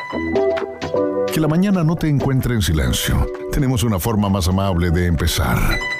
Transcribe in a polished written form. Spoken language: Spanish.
Que la mañana no te encuentre en silencio. Tenemos una forma más amable de empezar.